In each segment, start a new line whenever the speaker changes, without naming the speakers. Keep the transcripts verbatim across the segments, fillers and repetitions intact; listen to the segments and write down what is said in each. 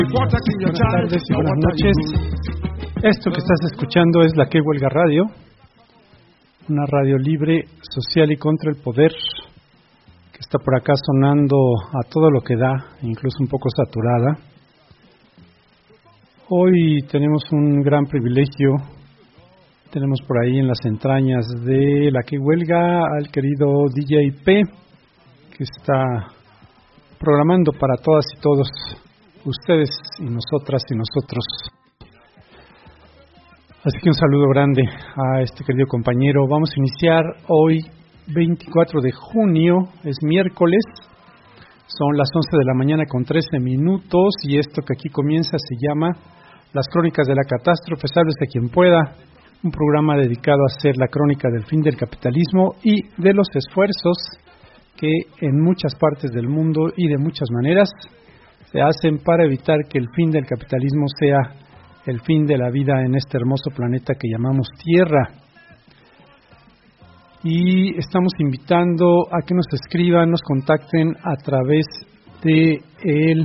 Buenas tardes y buenas noches. Esto que estás escuchando es La Que Huelga Radio, una radio libre, social y contra el poder, que está por acá sonando a todo lo que da, incluso un poco saturada. Hoy tenemos un gran privilegio. Tenemos por ahí en las entrañas de La Que Huelga al querido D J P, que está programando para todas y todos ustedes y nosotras y nosotros. Así que un saludo grande a este querido compañero. Vamos a iniciar hoy veinticuatro de junio, es miércoles, son las once de la mañana con trece minutos y esto que aquí comienza se llama Las Crónicas de la Catástrofe, sálvese quien pueda, un programa dedicado a hacer la crónica del fin del capitalismo y de los esfuerzos que en muchas partes del mundo y de muchas maneras se hacen para evitar que el fin del capitalismo sea el fin de la vida en este hermoso planeta que llamamos Tierra. Y estamos invitando a que nos escriban, nos contacten a través de el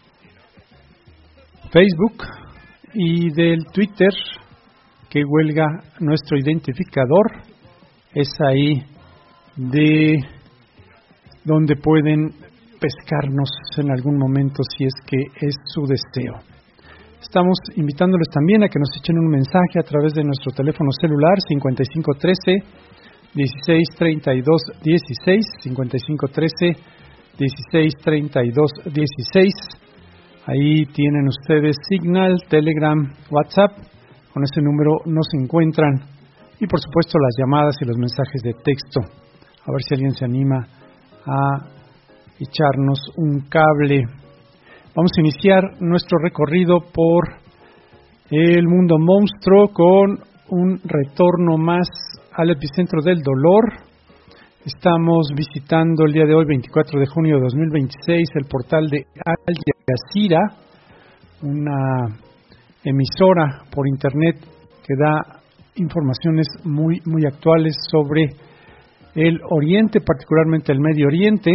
Facebook y del Twitter, Que Huelga nuestro identificador. Es ahí de donde pueden pescarnos en algún momento si es que es su deseo. Estamos invitándoles también a que nos echen un mensaje a través de nuestro teléfono celular cincuenta y cinco trece, dieciséis treinta y dos dieciséis, cincuenta y cinco trece, dieciséis treinta y dos dieciséis. Ahí tienen ustedes Signal, Telegram, WhatsApp. Con ese número nos encuentran. Y por supuesto las llamadas y los mensajes de texto. A ver si alguien se anima a echarnos un cable. Vamos a iniciar nuestro recorrido por el mundo monstruo con un retorno más al epicentro del dolor. Estamos visitando el día de hoy, veinticuatro de junio de dos mil veintiséis, el portal de Al Jazeera, una emisora por internet que da informaciones muy, muy actuales sobre el Oriente, particularmente el Medio Oriente.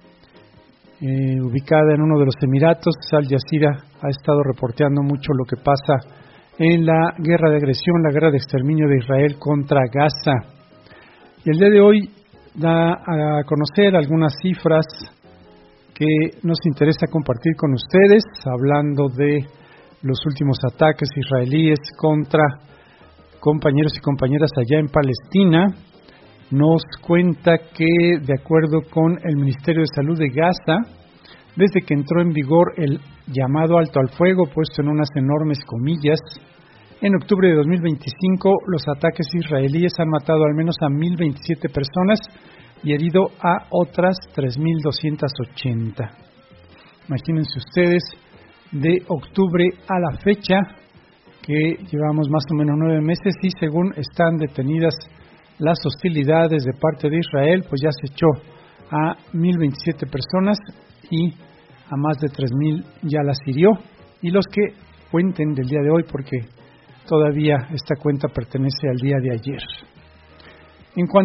Eh, ubicada en uno de los Emiratos, Al Jazeera ha estado reporteando mucho lo que pasa en la guerra de agresión, la guerra de exterminio de Israel contra Gaza. Y el día de hoy da a conocer algunas cifras que nos interesa compartir con ustedes, hablando de los últimos ataques israelíes contra compañeros y compañeras allá en Palestina. Nos cuenta que, de acuerdo con el Ministerio de Salud de Gaza, desde que entró en vigor el llamado alto al fuego, puesto en unas enormes comillas, en octubre de dos mil veinticinco los ataques israelíes han matado al menos a mil veintisiete personas y herido a otras tres mil doscientas ochenta. Imagínense ustedes, de octubre a la fecha, que llevamos más o menos nueve meses y según están detenidas las hostilidades de parte de Israel, pues ya se echó a mil veintisiete personas y a más de tres mil ya las hirió. Y los que cuenten del día de hoy, porque todavía esta cuenta pertenece al día de ayer. En cuanto